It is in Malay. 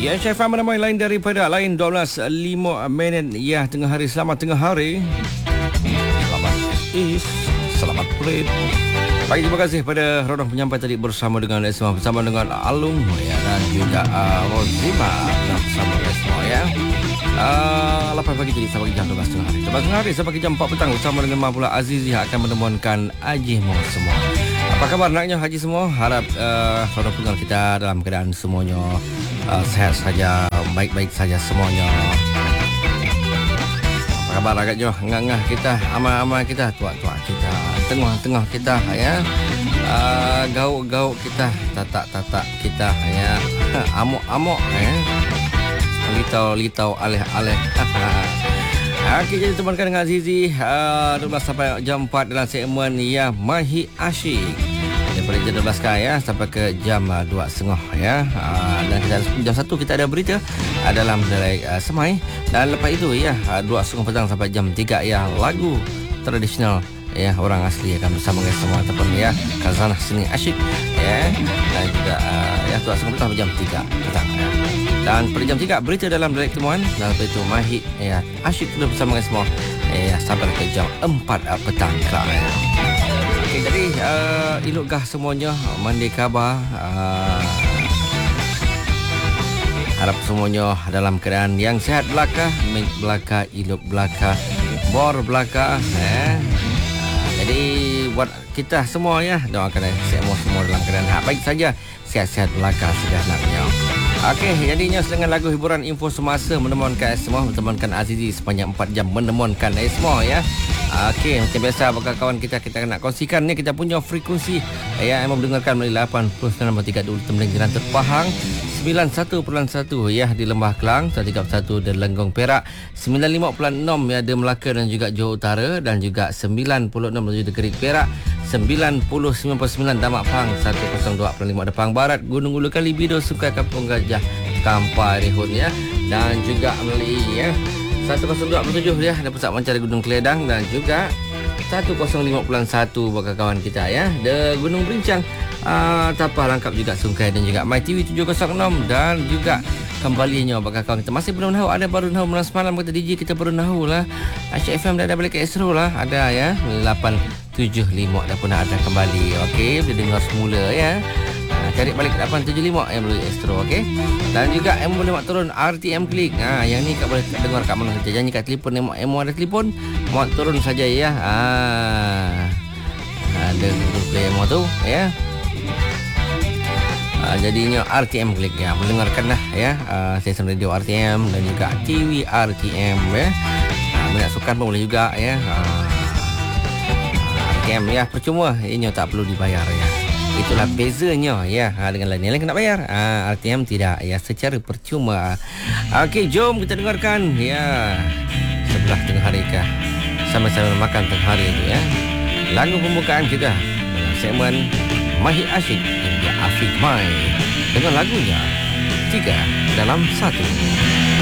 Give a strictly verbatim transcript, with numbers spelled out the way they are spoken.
Ya, Chef Ahmad ramai lain daripada lain dua belas lima minit. Ya, tengah hari. Selamat tengah hari. Selamat is. Selamat perit. Baik, terima kasih pada rodang penyampai tadi bersama dengan semua, bersama dengan Alung ya, dan juga uh, Rozima bersama dengan semua ya. Uh, lapan pagi jadi sampai jam dua belas tengah hari. dua belas tengah hari sampai jam empat petang bersama dengan Mapula Azizi akan menemukan Haji Mo semua. Apa khabar naknya Haji semua? Harap uh, rodang pendengar kita dalam keadaan semuanya uh, sehat saja, baik-baik saja semuanya. Apa khabar agaknya ngah-ngah kita, ama-ama kita, tua-tua kita, tengah-tengah kita ya. Uh, gauk-gauk kita, tatak-tatak kita ya. Amok-amok ya. Litau-litau aleh-aleh. Okey, jadi temankan dengan Azizi uh, dua belas sampai jam empat dalam segmen ya Mahir Asyik. Daripada jam dua belas kan ya sampai ke jam uh, dua tiga puluh ya. Uh, dan kita, jam satu kita ada berita uh, dalam Delai uh, Semai, dan lepas itu ya uh, dua tiga puluh petang sampai jam tiga ya lagu tradisional ya orang asli akan bersama dengan semua ataupun ya Khazanah Seni Asyik ya, dan juga uh, ya dua tiga puluh petang sampai jam tiga petang ya. Dan pada jam tiga berita dalam Direct Temuan, dan lepas itu Mahir ya Asyik sudah bersama dengan semua ya sampai ke jam empat uh, petang kelak ya. Okey, jadi uh, ilukkah semuanya mandi khabar, uh, harap semuanya dalam keadaan yang sehat belaka, mik belaka, iluk belaka, bor belaka eh. Jadi buat kita semua ya, doakan semua semua dalam keadaan baik saja, sihat-sihat belaka segenapnya. Okey, jadinya dengan lagu hiburan info semasa menemukan semua, menemukan Azizi sepanjang empat jam menemukan semua ya. Okey, macam biasa bakal kawan kita kita nak kongsikan ni kita punya frekuensi ya yang mendengarkan melalui lapan puluh sembilan tiga puluh dua Tembeling Jiran Terpahang, sembilan puluh satu perpuluhan satu ya di Lembah Kelang, seratus tiga puluh satu di Lenggong Perak, sembilan puluh lima perpuluhan enam ya di Melaka dan juga Johor Utara, dan juga sembilan puluh enam di Gerik Perak, sembilan puluh sembilan puluh sembilan Damak Pahang, seratus dua puluh lima Depang Barat, Gunung Ulu Kali Bido, Sungai Kampung Gajah, Kampai Rihun ya, dan juga melalui ya seratus dua puluh tujuh ya di Pusat Mencari Gunung Keledang, dan juga seratus lima puluh satu bakal kawan kita ya di Gunung Berincang, uh, Tapah Langkap juga Sungai, dan juga My T V tujuh kosong enam, dan juga kembalinya bakal kawan kita masih belum tahu, ada baru tahu malam semalam kata D J kita baru tahu lah Asyik F M dah ada balik ke Astro lah, ada ya lapan tujuh lima dah pun ada kembali. Okey, boleh dengar semula ya. Ha, cari balik lapan tujuh lima yang melalui Astro. Okey, dan juga M boleh mak turun R T M Klik. Ha, yang ni kak boleh dengar kat mana saja. Jangan kat telefon M, M ada telefon mak turun saja ya. Ha, ada Google Play M tu ya. Uh, jadinya R T M Klik ya, mendengarkanlah ya uh, stesen radio R T M dan juga T V R T M ya. Uh, menyaksikan pun boleh juga ya. Uh, R T M ya percuma, ini tak perlu dibayar ya. Itulah bezanya ya uh, dengan lain yang kena bayar. Uh, R T M tidak ya, secara percuma. Okey, jom kita dengarkan ya sebelah tengah hari kah sama-sama makan tengah hari itu ya. Lagu pembukaan kita dalam segmen Mahir Asyik India Afiq Mai dengan lagunya Tiga Dalam Satu.